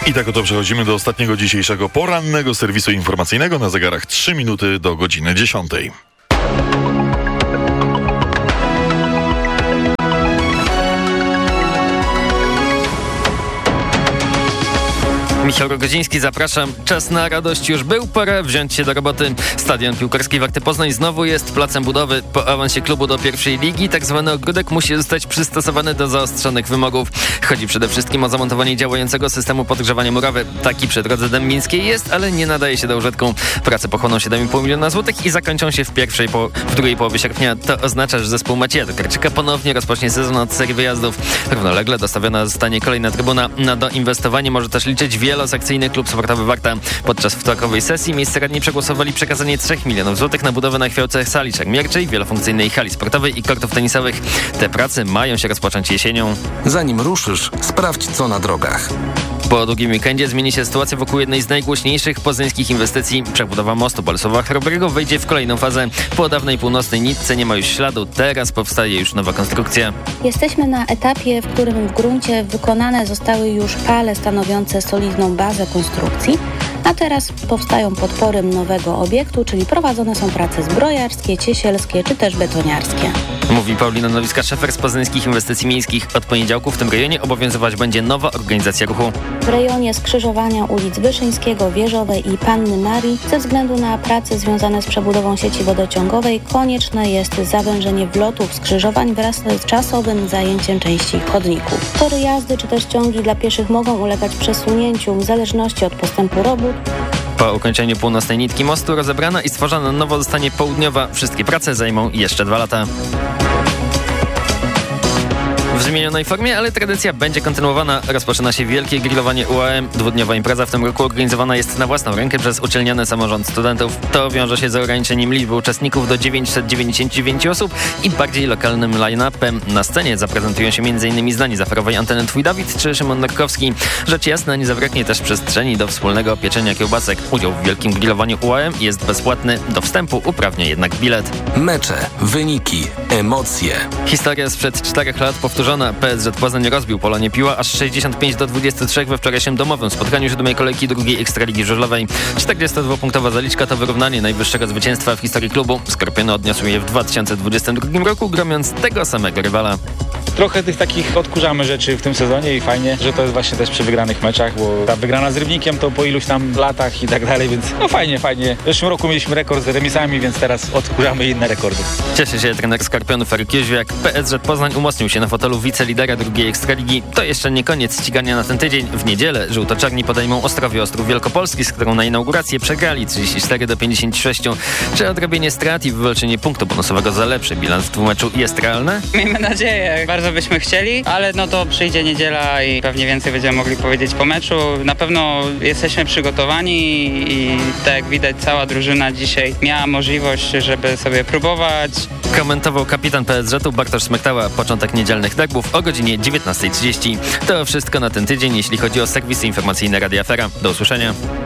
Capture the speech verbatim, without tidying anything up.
I tak oto przechodzimy do ostatniego dzisiejszego porannego serwisu informacyjnego. Na zegarach trzy minuty do godziny dziesiątej. Michał Rogoziński, zapraszam. Czas na radość już był, pora wziąć się do roboty. Stadion piłkarski Warty Poznań znowu jest placem budowy. Po awansie klubu do pierwszej ligi tak zwany ogródek musi zostać przystosowany do zaostrzonych wymogów. Chodzi przede wszystkim o zamontowanie działającego systemu podgrzewania murawy. Taki przy drodze Dębińskiej jest, ale nie nadaje się do użytku. Prace pochłoną siedem i pół miliona złotych i zakończą się w pierwszej, po, w drugiej połowie sierpnia. To oznacza, że zespół Macieja Tokarczyka ponownie rozpocznie sezon od serii wyjazdów. Równolegle dostawiona zostanie kolejna trybuna. Na doinwestowanie może też liczyć wielosekcyjny klub sportowy Warta. Podczas wtorkowej sesji miejsce radni przegłosowali przekazanie trzech milionów złotych na budowę na Chwiałce sali szermierczej, wielofunkcyjnej hali sportowej i kortów tenisowych. Te prace mają się rozpocząć jesienią. Zanim ruszysz, sprawdź co na drogach. Po długim weekendzie zmieni się sytuacja wokół jednej z najgłośniejszych poznańskich inwestycji. Przebudowa mostu Bolesława Chrobrego wejdzie w kolejną fazę. Po dawnej północnej nitce nie ma już śladu, teraz powstaje już nowa konstrukcja. Jesteśmy na etapie, w którym w gruncie wykonane zostały już pale stanowiące solidną bazę konstrukcji, a teraz powstają podpory nowego obiektu, czyli prowadzone są prace zbrojarskie, ciesielskie czy też betoniarskie. Mówi Paulina Nowicka-Szefer z Poznańskich Inwestycji Miejskich. Od poniedziałku w tym rejonie obowiązywać będzie nowa organizacja ruchu. W rejonie skrzyżowania ulic Wyszyńskiego, Wieżowej i Panny Marii ze względu na prace związane z przebudową sieci wodociągowej konieczne jest zawężenie wlotów skrzyżowań wraz z czasowym zajęciem części chodników. Tory jazdy czy też ciągi dla pieszych mogą ulegać przesunięciu w zależności od postępu robót. Po ukończeniu północnej nitki mostu rozebrana i stworzona nowo zostanie południowa. Wszystkie prace zajmą jeszcze dwa lata. W zmienionej formie, ale tradycja będzie kontynuowana. Rozpoczyna się wielkie grillowanie U A M. Dwudniowa impreza w tym roku organizowana jest na własną rękę przez uczelniany samorząd studentów. To wiąże się z ograniczeniem liczby uczestników do dziewięćset dziewięćdziesiąt dziewięć osób i bardziej lokalnym line-upem. Na scenie zaprezentują się m.in. znani z aferowej anteny Twój Dawid czy Szymon Narkowski. Rzecz jasna, nie zabraknie też przestrzeni do wspólnego pieczenia kiełbasek. Udział w wielkim grillowaniu U A M jest bezpłatny. Do wstępu uprawnia jednak bilet. Mecze, wyniki, emocje. Historia sprzed czterech lat powtórzona. P S Z Poznań rozbił Polonię Piła aż sześćdziesiąt pięć do dwudziestu trzech we wczorajszym domowym spotkaniu siódmej kolejki drugiej Ekstraligi Żużlowej. czterdziestodwupunktowa zaliczka to wyrównanie najwyższego zwycięstwa w historii klubu. Skorpiony odniosły je w dwa tysiące dwudziestym drugim roku, gromiąc tego samego rywala. Trochę tych takich odkurzamy rzeczy w tym sezonie i fajnie, że to jest właśnie też przy wygranych meczach, bo ta wygrana z Rybnikiem to po iluś tam latach i tak dalej, więc no fajnie, fajnie. W zeszłym roku mieliśmy rekord z remisami, więc teraz odkurzamy inne rekordy. Cieszy się trener Skorpionów Eryk Jóźwiak. P S Z Poznań umocnił się na fotelu wicelidera drugiej Ekstraligi. To jeszcze nie koniec ścigania na ten tydzień. W niedzielę żółto-czarni podejmą Ostrowie Ostrów Wielkopolski, z którą na inaugurację przegrali trzydzieści cztery do pięćdziesięciu sześciu. Czy odrobienie strat i wywalczenie punktu bonusowego za lepszy bilans w dwumeczu jest realne? Miejmy nadzieję. Bardzo byśmy chcieli, ale no to przyjdzie niedziela i pewnie więcej będziemy mogli powiedzieć po meczu. Na pewno jesteśmy przygotowani i tak jak widać cała drużyna dzisiaj miała możliwość, żeby sobie próbować. Komentował kapitan P S Z-u Bartosz Smektała. Początek niedzielnych derbów o godzinie dziewiętnastej trzydzieści. To wszystko na ten tydzień, jeśli chodzi o serwisy informacyjne Radia Afera. Do usłyszenia.